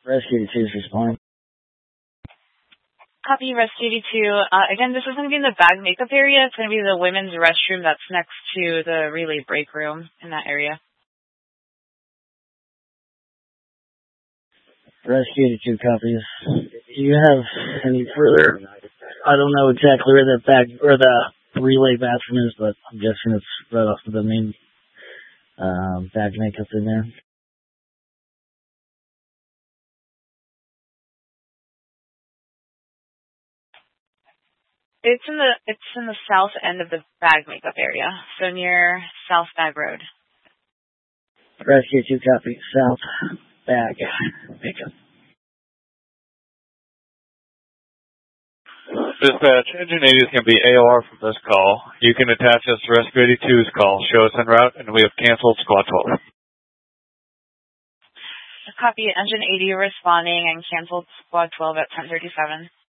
Rescue 2 is responding. Copy, Rescue 2. Again, this is going to be in the bag makeup area. It's going to be the women's restroom that's next to the relay break room in that area. Rescue 2 copies. Do you have any further? I don't know exactly where the relay bathroom is, but I'm guessing it's right off of the main bag makeup in there. It's in the south end of the bag makeup area, so near South Bag Road. Rescue 2 copy. South bag makeup. Dispatch, Engine 80 is going to be AOR from this call. You can attach us to Rescue 82's call. Show us en route, and we have canceled Squad 12. Copy, Engine 80 responding and canceled Squad 12 at 10:37.